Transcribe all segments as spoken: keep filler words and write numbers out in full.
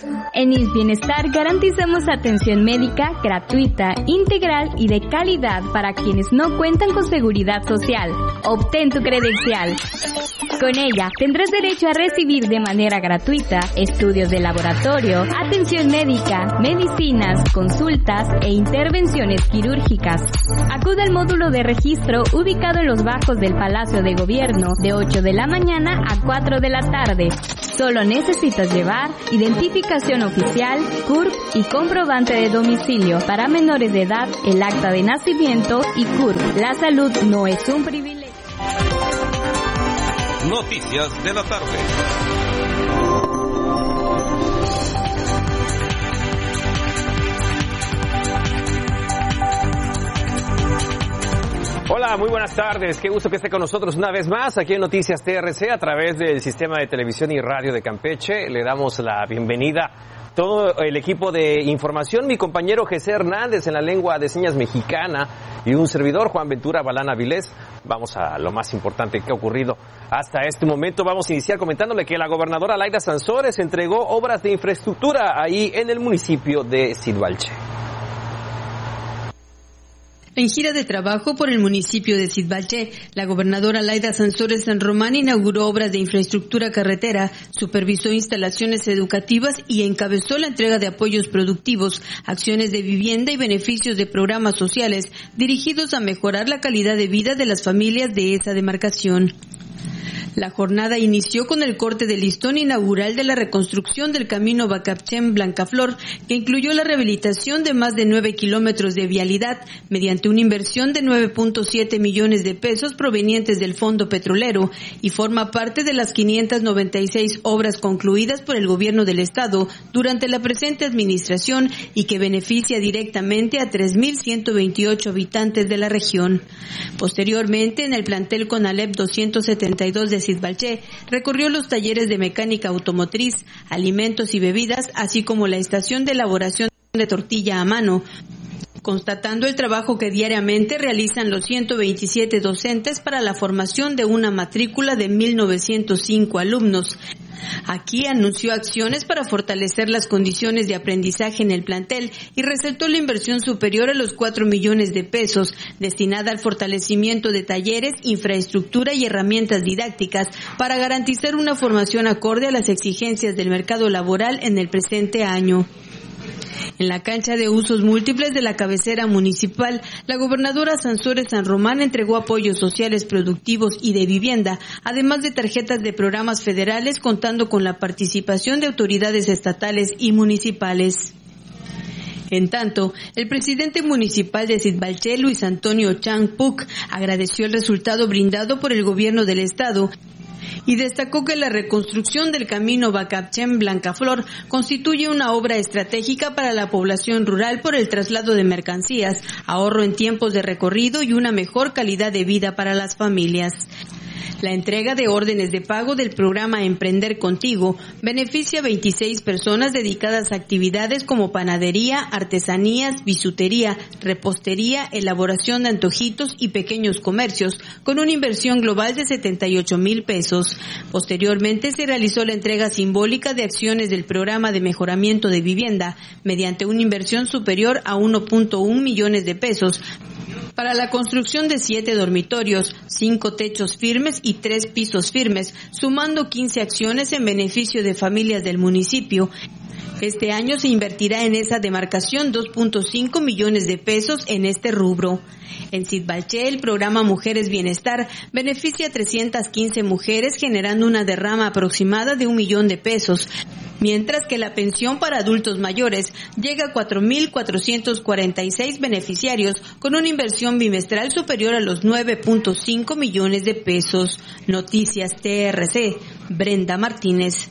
En I S Bienestar garantizamos atención médica gratuita, integral y de calidad para quienes no cuentan con seguridad social. Obtén tu credencial. Con ella tendrás derecho a recibir de manera gratuita estudios de laboratorio, atención médica, medicinas, consultas e intervenciones quirúrgicas. Acude al módulo de registro ubicado en los bajos del Palacio de Gobierno de ocho de la mañana a cuatro de la tarde. Solo necesitas llevar identificación oficial, C U R P y comprobante de domicilio. Para menores de edad, el acta de nacimiento y C U R P. La salud no es un privilegio. Noticias de la tarde. Hola, muy buenas tardes. Qué gusto que esté con nosotros una vez más aquí en Noticias T R C a través del Sistema de Televisión y Radio de Campeche. Le damos la bienvenida a todo el equipo de información, mi compañero José Hernández en la lengua de señas mexicana y un servidor, Juan Ventura Balán Avilés. Vamos a lo más importante que ha ocurrido hasta este momento. Vamos a iniciar comentándole que la gobernadora Laida Sansores entregó obras de infraestructura ahí en el municipio de Sitbalché. En gira de trabajo por el municipio de Sitbalché, la gobernadora Laida Sansores San Román inauguró obras de infraestructura carretera, supervisó instalaciones educativas y encabezó la entrega de apoyos productivos, acciones de vivienda y beneficios de programas sociales dirigidos a mejorar la calidad de vida de las familias de esa demarcación. La jornada inició con el corte de listón inaugural de la reconstrucción del camino Bacapchen-Blancaflor, que incluyó la rehabilitación de más de nueve kilómetros de vialidad mediante una inversión de nueve punto siete millones de pesos provenientes del Fondo Petrolero y forma parte de las quinientas noventa y seis obras concluidas por el gobierno del estado durante la presente administración y que beneficia directamente a tres mil ciento veintiocho habitantes de la región. Posteriormente, en el plantel Conalep doscientos setenta y dos de Sitbalché, recorrió los talleres de mecánica automotriz, alimentos y bebidas, así como la estación de elaboración de tortilla a mano, constatando el trabajo que diariamente realizan los ciento veintisiete docentes para la formación de una matrícula de mil novecientos cinco alumnos. Aquí anunció acciones para fortalecer las condiciones de aprendizaje en el plantel y resaltó la inversión superior a los cuatro millones de pesos destinada al fortalecimiento de talleres, infraestructura y herramientas didácticas para garantizar una formación acorde a las exigencias del mercado laboral en el presente año. En la cancha de usos múltiples de la cabecera municipal, la gobernadora Sansores San Román entregó apoyos sociales productivos y de vivienda, además de tarjetas de programas federales contando con la participación de autoridades estatales y municipales. En tanto, el presidente municipal de Sitbalché, Luis Antonio Chang Puc, agradeció el resultado brindado por el gobierno del estado y destacó que la reconstrucción del camino Bacapchen-Blancaflor constituye una obra estratégica para la población rural por el traslado de mercancías, ahorro en tiempos de recorrido y una mejor calidad de vida para las familias. La entrega de órdenes de pago del programa Emprender Contigo beneficia a veintiséis personas dedicadas a actividades como panadería, artesanías, bisutería, repostería, elaboración de antojitos y pequeños comercios, con una inversión global de setenta y ocho mil pesos. Posteriormente se realizó la entrega simbólica de acciones del programa de mejoramiento de vivienda, mediante una inversión superior a uno punto uno millones de pesos, para la construcción de siete dormitorios, cinco techos firmes y tres pisos firmes, sumando quince acciones en beneficio de familias del municipio. Este año se invertirá en esa demarcación dos punto cinco millones de pesos en este rubro. En Sitbalché, el programa Mujeres Bienestar beneficia a trescientas quince mujeres, generando una derrama aproximada de un millón de pesos, mientras que la pensión para adultos mayores llega a cuatro mil cuatrocientos cuarenta y seis beneficiarios, con una inversión bimestral superior a los nueve punto cinco millones de pesos. Noticias T R C, Brenda Martínez.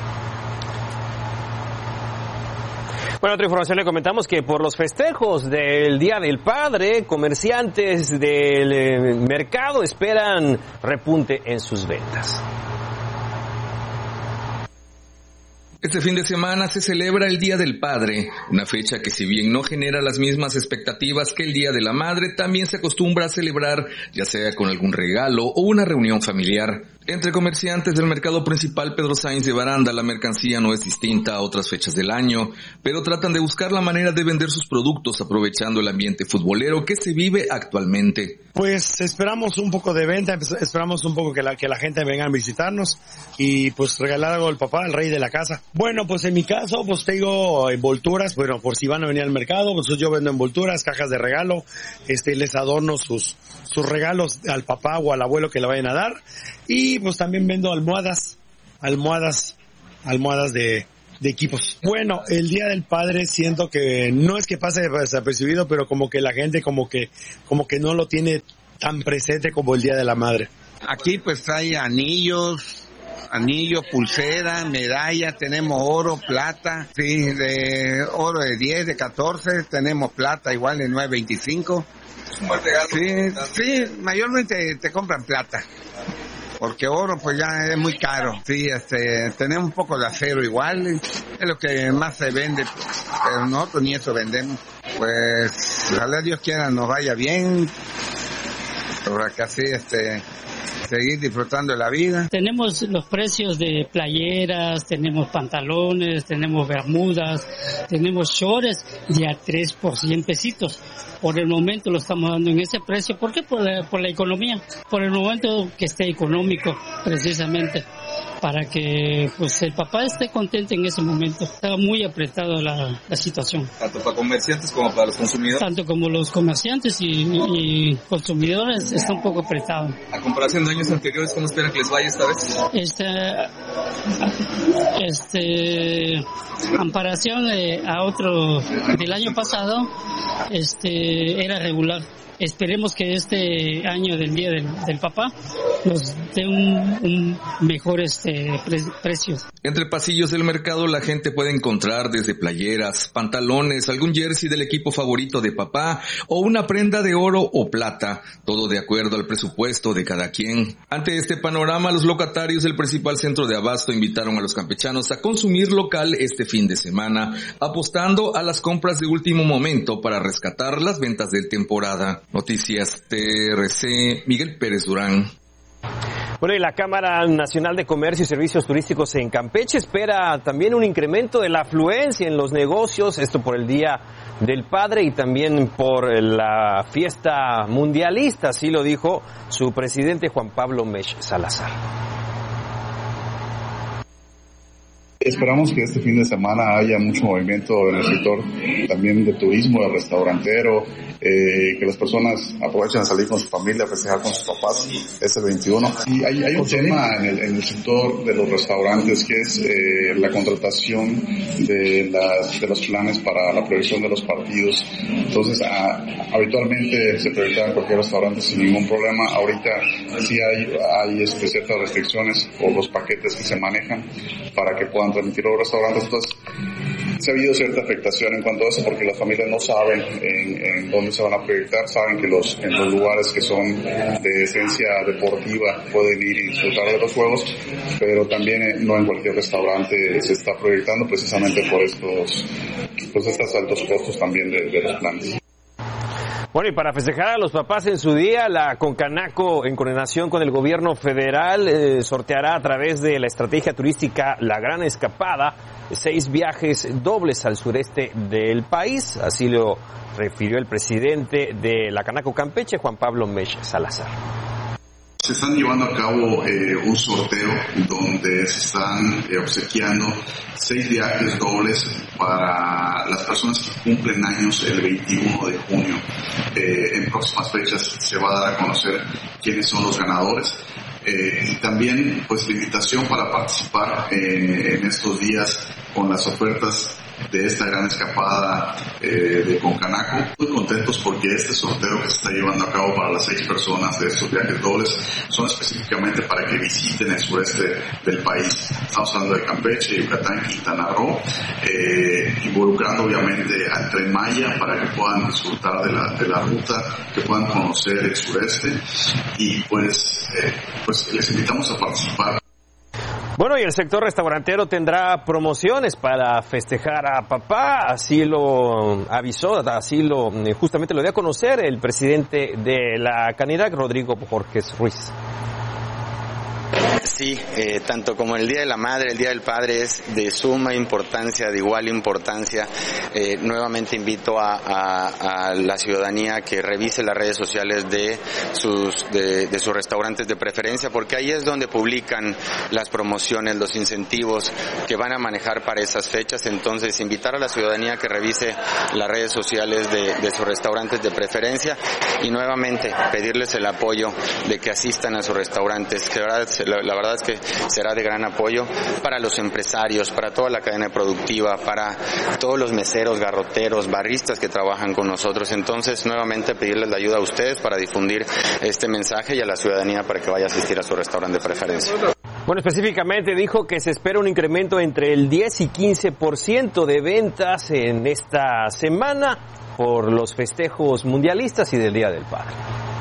Bueno, otra información le comentamos que por los festejos del Día del Padre, comerciantes del mercado esperan repunte en sus ventas. Este fin de semana se celebra el Día del Padre, una fecha que si bien no genera las mismas expectativas que el Día de la Madre, también se acostumbra a celebrar, ya sea con algún regalo o una reunión familiar. Entre comerciantes del mercado principal Pedro Sainz de Baranda, la mercancía no es distinta a otras fechas del año, pero tratan de buscar la manera de vender sus productos aprovechando el ambiente futbolero que se vive actualmente. Pues esperamos un poco de venta, esperamos un poco que la, que la gente venga a visitarnos y pues regalar algo al papá, al rey de la casa. Bueno, pues en mi caso, pues tengo envolturas, bueno, por si van a venir al mercado, pues yo vendo envolturas, cajas de regalo, este, les adorno sus, sus regalos al papá o al abuelo que le vayan a dar. Y pues también vendo almohadas, almohadas, almohadas de, de equipos. Bueno, el Día del Padre siento que no es que pase desapercibido, pero como que la gente como que, como que no lo tiene tan presente como el Día de la Madre. Aquí pues hay anillos, anillos, pulsera, medalla, tenemos oro, plata, sí, de oro de diez, de catorce, tenemos plata igual de nueve veinticinco. Sí, sí, mayormente te compran plata. Porque oro pues ya es muy caro. Sí, este, tenemos un poco de acero igual, es lo que más se vende, pero nosotros ni eso vendemos. Pues, ojalá Dios quiera nos vaya bien, para que así, este, seguir disfrutando de la vida. Tenemos los precios de playeras, tenemos pantalones, tenemos bermudas, tenemos shorts de a tres por cien pesitos. Por el momento lo estamos dando en ese precio. ¿Por qué? Por la, por la economía. Por el momento que esté económico, precisamente. Para que pues el papá esté contento en ese momento. Está muy apretado la, la situación. Tanto para comerciantes como para los consumidores. Tanto como los comerciantes y, y consumidores está un poco apretado. A comparación de años anteriores, ¿cómo esperan que les vaya esta vez? Este, este, en comparación de, a otro del año pasado, este, era regular. Esperemos que este año del Día del, del Papá nos dé un, un mejor este, pre, precio. Entre pasillos del mercado la gente puede encontrar desde playeras, pantalones, algún jersey del equipo favorito de papá o una prenda de oro o plata, todo de acuerdo al presupuesto de cada quien. Ante este panorama, los locatarios del principal centro de abasto invitaron a los campechanos a consumir local este fin de semana, apostando a las compras de último momento para rescatar las ventas de temporada. Noticias T R C, Miguel Pérez Durán. Bueno, y la Cámara Nacional de Comercio y Servicios Turísticos en Campeche espera también un incremento de la afluencia en los negocios, esto por el Día del Padre y también por la fiesta mundialista, así lo dijo su presidente Juan Pablo Mech Salazar. Esperamos que este fin de semana haya mucho movimiento en el sector también de turismo, de restaurantero, eh, que las personas aprovechen a salir con su familia, a festejar con sus papás este veintiuno. Y hay, hay un tema en el, en el sector de los restaurantes que es eh, la contratación de, las, de los planes para la proyección de los partidos. Entonces, a, habitualmente se proyecta en cualquier restaurante sin ningún problema. Ahorita sí hay, hay este, ciertas restricciones por los paquetes que se manejan para que puedan transmitir a los restaurantes. Entonces, se ha habido cierta afectación en cuanto a eso porque las familias no saben en, en dónde se van a proyectar, saben que los en los lugares que son de esencia deportiva pueden ir y disfrutar de los juegos, pero también eh, no en cualquier restaurante se está proyectando precisamente por estos, pues estos altos costos también de, de los planes. Bueno, y para festejar a los papás en su día, la Concanaco, en coordinación con el gobierno federal, eh, sorteará a través de la estrategia turística La Gran Escapada seis viajes dobles al sureste del país. Así lo refirió el presidente de la Canaco Campeche, Juan Pablo Mech Salazar. Se están llevando a cabo eh, un sorteo donde se están eh, obsequiando seis viajes dobles para las personas que cumplen años el veintiuno de junio. Eh, en próximas fechas se va a dar a conocer quiénes son los ganadores. Eh, y también pues la invitación para participar eh, en estos días con las ofertas de esta gran escapada eh, de Concanaco. Muy contentos porque este sorteo que se está llevando a cabo para las seis personas de estos viajes dobles son específicamente para que visiten el sureste del país. Estamos hablando de Campeche, Yucatán, Quintana Roo, eh, involucrando obviamente al Tren Maya para que puedan disfrutar de la, de la ruta, que puedan conocer el sureste y pues, eh, pues les invitamos a participar. Bueno, y el sector restaurantero tendrá promociones para festejar a papá, así lo avisó, así lo justamente lo dio a conocer el presidente de la Canidac, Rodrigo Borges Ruiz. Sí, eh, tanto como el Día de la Madre, el Día del Padre es de suma importancia, de igual importancia. Eh, nuevamente invito a, a, a la ciudadanía que revise las redes sociales de sus, de, de sus restaurantes de preferencia, porque ahí es donde publican las promociones, los incentivos que van a manejar para esas fechas. Entonces, invitar a la ciudadanía que revise las redes sociales de, de sus restaurantes de preferencia y nuevamente pedirles el apoyo de que asistan a sus restaurantes, que la verdad, la, la verdad es que será de gran apoyo para los empresarios, para toda la cadena productiva, para todos los meseros, garroteros, barristas que trabajan con nosotros. Entonces, nuevamente pedirles la ayuda a ustedes para difundir este mensaje y a la ciudadanía para que vaya a asistir a su restaurante de preferencia. Bueno, específicamente dijo que se espera un incremento entre el diez y quince por ciento de ventas en esta semana por los festejos mundialistas y del Día del Padre.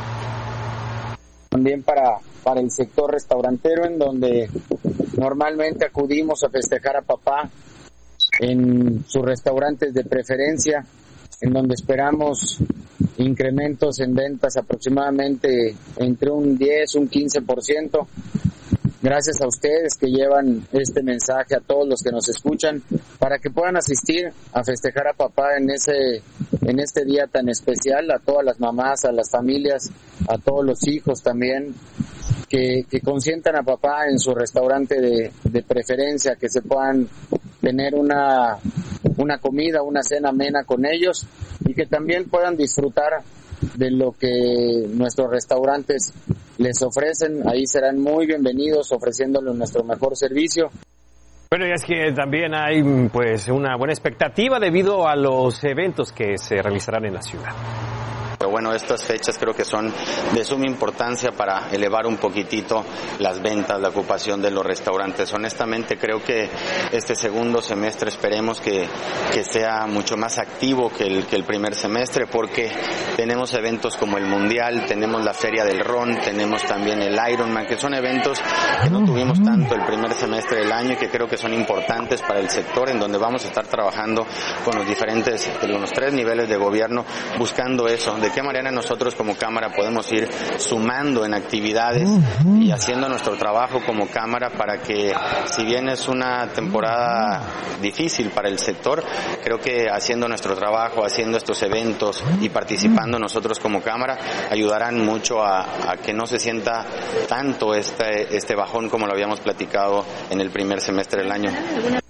También para, para el sector restaurantero, en donde normalmente acudimos a festejar a papá en sus restaurantes de preferencia, en donde esperamos incrementos en ventas aproximadamente entre un diez, un quince por ciento. Gracias a ustedes que llevan este mensaje a todos los que nos escuchan para que puedan asistir a festejar a papá en ese en este día tan especial, a todas las mamás, a las familias, a todos los hijos también, que, que consientan a papá en su restaurante de, de preferencia, que se puedan tener una, una comida, una cena amena con ellos y que también puedan disfrutar de lo que nuestros restaurantes les ofrecen. Ahí serán muy bienvenidos ofreciéndoles nuestro mejor servicio. Bueno, y es que también hay pues una buena expectativa debido a los eventos que se realizarán en la ciudad. Pero bueno, estas fechas creo que son de suma importancia para elevar un poquitito las ventas, la ocupación de los restaurantes. Honestamente creo que este segundo semestre esperemos que, que sea mucho más activo que el, que el primer semestre, porque tenemos eventos como el Mundial, tenemos la Feria del Ron, tenemos también el Ironman, que son eventos que no tuvimos tanto el primer semestre del año y que creo que son importantes para el sector, en donde vamos a estar trabajando con los diferentes, con los tres niveles de gobierno, buscando eso, de qué manera nosotros como Cámara podemos ir sumando en actividades y haciendo nuestro trabajo como Cámara para que, si bien es una temporada difícil para el sector, creo que haciendo nuestro trabajo, haciendo estos eventos y participando nosotros como Cámara, ayudarán mucho a, a que no se sienta tanto este, este bajón como lo habíamos platicado en el primer semestre del año.